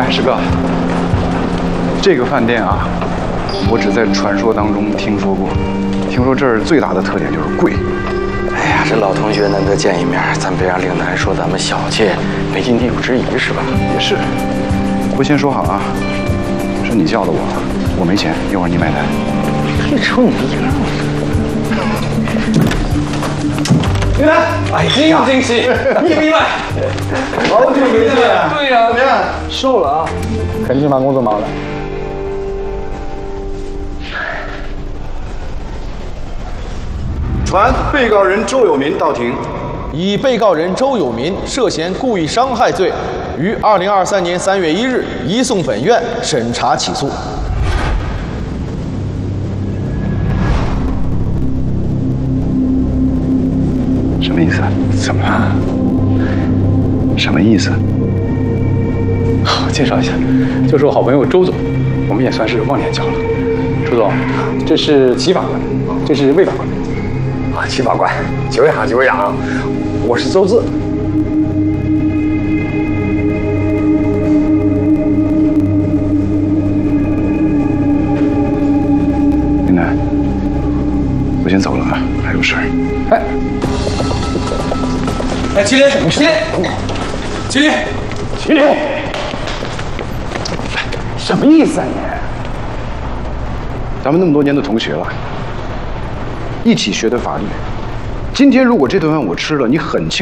哎，师哥，这个饭店啊，我只在传说当中听说过。听说这儿最大的特点就是贵。 哎呀，这老同学难得见一面，咱别让令男说咱们小气，没尽地主之谊是吧？ 也是。不过先说好啊，是你叫的我，我没钱，一会儿你买单。 一瞅你这样子。令男，哎，真有惊喜，意不意外？ 好久没见。 对呀， 怎么样？瘦了啊？肯定把工作忙了。 传被告人周有民到庭。 以被告人周有民涉嫌故意伤害罪，于2023年3月1日移送本院审查起诉。 什么意思？怎么了？什么意思？ 好，介绍一下，就是我好朋友周总，我们也算是忘年交了。周总，这是齐法官，这是魏法官。 啊，齐法官，久仰久仰，我是周志。 林楠，我先走了啊，还有事儿。 哎，麒麟， 什么意思啊你？咱们那么多年的同学了，一起学的法律。今天如果这顿饭我吃了，你很清。